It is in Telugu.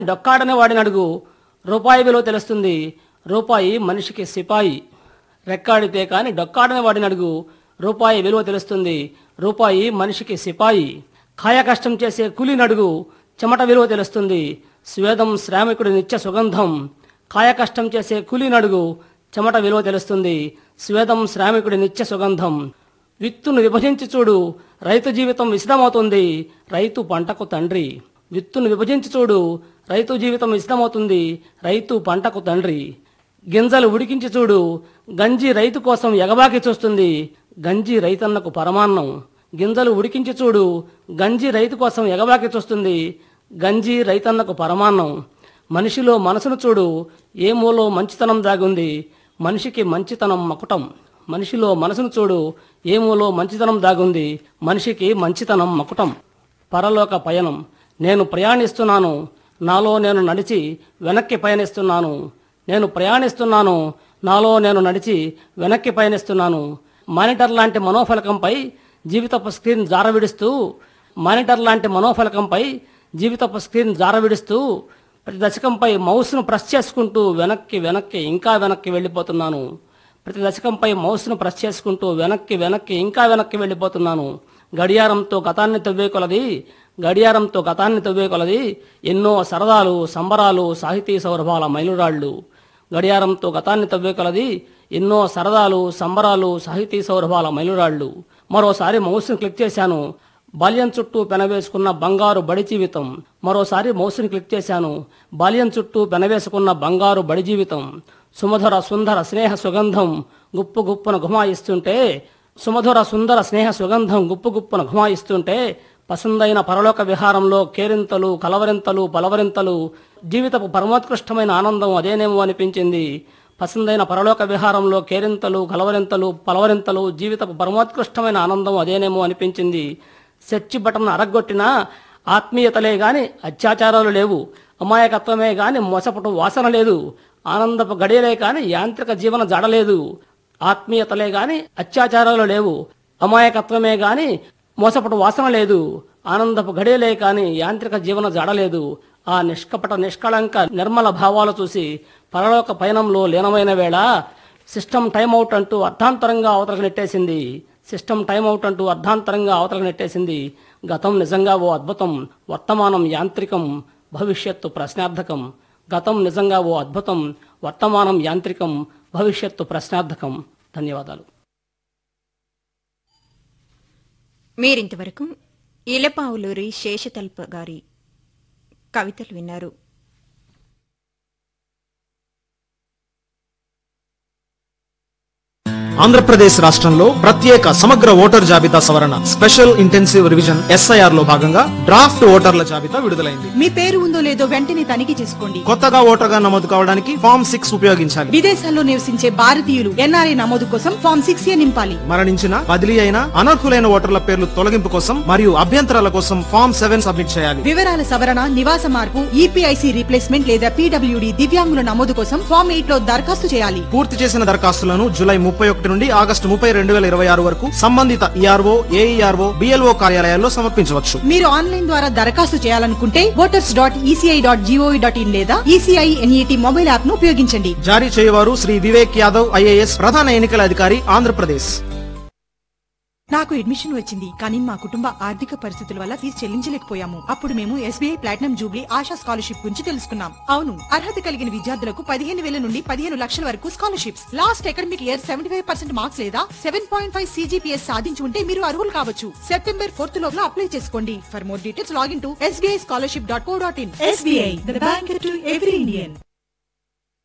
డొక్కాడని వాడిని అడుగు, రూపాయి విలువ తెలుస్తుంది. రూపాయి మనిషికి సిపాయి. రెక్కాడితే కాని డొక్కాడని వాడిని అడుగు, రూపాయి విలువ తెలుస్తుంది. రూపాయి మనిషికి సిపాయి. కాయ కష్టం చేసే కూలీని అడుగు, చెమట విలువ తెలుస్తుంది. స్వేదం శ్రామికుడి నిత్య సుగంధం. కాయ కష్టం చేసే కూలీని అడుగు, చెమట విలువ తెలుస్తుంది. స్వేదం శ్రామికుడి నిత్య సుగంధం. విత్తును విభజించి చూడు, రైతు జీవితం విశదమవుతుంది. రైతు పంటకు తండ్రి. విత్తును విభజించి చూడు, రైతు జీవితం విశదమవుతుంది. రైతు పంటకు తండ్రి. గింజలు ఉడికించి చూడు, గంజి రైతు కోసం ఎగబాకి చూస్తుంది. గంజి రైతన్నకు పరమాన్నం. గింజలు ఉడికించి చూడు, గంజి రైతు కోసం ఎగబాకి చూస్తుంది. గంజి రైతన్నకు పరమాన్నం. మనిషిలో మనసును చూడు, ఏ మూలో మంచితనం దాగుంది. మనిషికి మంచితనం మకుటం. మనిషిలో మనసును చూడు, ఏ మూలో మంచితనం దాగుంది. మనిషికి మంచితనం మకుటం. పరలోక పయనం. నేను ప్రయాణిస్తున్నాను, నాలో నేను నడిచి వెనక్కి పయనిస్తున్నాను. నేను ప్రయాణిస్తున్నాను, నాలో నేను నడిచి వెనక్కి పయనిస్తున్నాను. మానిటర్ లాంటి మనోఫలకంపై జీవితపు స్క్రీన్ జారవిడుస్తూ, మానిటర్ లాంటి మనోఫలకంపై జీవితపు స్క్రీన్ జారవిడుస్తూ ప్రతి దశకంపై మౌస్ను ప్రెస్ చేసుకుంటూ వెనక్కి వెనక్కి ఇంకా వెనక్కి వెళ్ళిపోతున్నాను. ప్రతి దశకంపై మౌస్ను ప్రెస్ చేసుకుంటూ వెనక్కి వెనక్కి ఇంకా వెనక్కి వెళ్ళిపోతున్నాను. గడియారంతో గతాన్ని తవ్వే కొలది, గడియారంతో గతాన్ని తవ్వే కొలది ఎన్నో సరదాలు, సంబరాలు, సాహితీ సౌరభాల మైలురాళ్లు. గడియారంతో గతాన్ని తవ్వే కొలది ఎన్నో సరదాలు, సంబరాలు, సాహితీ సౌరభాల మైలురాళ్లు. మరోసారి మౌస్ను క్లిక్ చేశాను. బాల్యం చుట్టూ పెనవేసుకున్న బంగారు బడి జీవితం. మరోసారి మౌస్ని క్లిక్ చేశాను. బాల్యం చుట్టూ పెనవేసుకున్న బంగారు బడి జీవితం. సుమధుర సుందర స్నేహ సుగంధం గుప్పు గుప్పున ఘుమాయిస్తుంటే, సుమధుర సుందర స్నేహ సుగంధం గుప్పు గుప్పున ఘుమాయిస్తుంటే, పసందైన పరలోక విహారంలో కేరింతలు, కలవరింతలు, పలవరింతలు, జీవితపు పరమోత్కృష్టమైన ఆనందం అదేనేమో అనిపించింది. పసందైన పరలోక విహారంలో కేరింతలు, కలవరింతలు, పలవరింతలు, జీవితపు పరమోత్కృష్టమైన ఆనందం అదేనేమో అనిపించింది. సెర్చ్ బటన్ అరగొట్టినా ఆత్మీయతలే గాని అత్యాచారాలు లేవు. అమాయకత్వమే గాని మోసపటు వాసన లేదు. ఆనందపు గడియలే కాని యాంత్రిక జీవన జాడలేదు. ఆత్మీయతలే గాని అత్యాచారాలు లేవు. అమాయకత్వమే గాని మోసపటు వాసన లేదు. ఆనందపు గడియలే కాని యాంత్రిక జీవన జాడలేదు. ఆ నిష్కపట నిష్కళంక నిర్మల భావాలు చూసి పరలోక పయనంలో లీనమైన వేళ సిస్టమ్ టైమ్అవుట్ అంటూ అర్ధాంతరంగా అవతలకు నెట్టేసింది. సిస్టమ్ టైమ్అవుట్ అంటూ అర్ధాంతరంగా అవతలకు నెట్టేసింది. గతం నిజంగా ఓ అద్భుతం, వర్తమానం యాంత్రికం, భవిష్యత్తు ప్రశ్నార్థకం. గతం నిజంగా ఓ అద్భుతం, వర్తమానం యాంత్రికం, భవిష్యత్తు ప్రశ్నార్థకం. ధన్యవాదాలు. మీరింతవరకు ఇలపావులూరి శేషతల్ప గారి కవితలు విన్నారు. ఆంధ్రప్రదేశ్ రాష్ట్రంలో ప్రత్యేక సమగ్ర ఓటర్ జాబితా సవరణ స్పెషల్ ఇంటెన్సివ్ రివిజన్ ఎస్ఐఆర్ లో భాగంగా డ్రాఫ్ట్ ఓటర్ల జాబితా విడుదలైంది. మీ పేరు ఉందో లేదో వెంటనే తనిఖీ చేసుకోండి. కొత్తగా ఓటర్గా నమోదు కావడానికి ఫామ్ 6 ఉపయోగించాలి. విదేశాల్లో నివసించే భారతీయులు ఎన్ఆర్ఐ నమోదు కోసం ఫామ్ 6A నింపాలి. మరణించిన, బదిలీ అయిన, అనర్హులైన ఓటర్ల పేర్లు తొలగింపు కోసం మరియు అభ్యంతరాల కోసం ఫామ్ 7 సబ్మిట్ చేయాలి. వివరాల సవరణ, నివాస మార్పు, ఈపీఐసి రీప్లేస్మెంట్ లేదా పీడబ్ల్యూడీ దివ్యాంగుల నమోదు కోసం ఫామ్ 8 లో దరఖాస్తు చేయాలి. పూర్తి చేసిన దరఖాస్తులను జూలై 31 నుండి ఆగస్టు 30, 2026 వరకు సంబంధిత ఈఆర్ఓ, ఏఈఆర్ఓ, బిఎల్ఓ కార్యాలయాల్లో సమర్పించవచ్చు. మీరు ఆన్లైన్ ద్వారా దరఖాస్తు చేయాలనుకుంటే voters.eci.gov.in లేదా ఈసీఐ ఎన్ఈటీ మొబైల్ యాప్ ను ఉపయోగించండి. జారీ చేయవారు శ్రీ వివేక్ యాదవ్ ఐఏఎస్, ప్రధాన ఎన్నికల అధికారి, ఆంధ్రప్రదేశ్. నాకు అడ్మిషన్ వచ్చింది, కానీ మా కుటుంబ ఆర్థిక పరిస్థితుల వల్ల ఫీజు చెల్లించలేకపోయాము. అప్పుడు మేము SBI platinum Jubilee ASHA scholarship గురించి తెలుసుకున్నాం. అవును, అర్హత కలిగిన విద్యార్థులకు 15,000 నుండి 15 లక్షల వరకు scholarships. Last academic year 75% marks లేదా 7.5 CGPS సాధించి ఉంటే మీరు అర్హులు కావచ్చు. సెప్టెంబర్ 4th లోపల అప్లై చేసుకోండి. For more details login to sbischolarship.co.in. SBI, the bank to every Indian.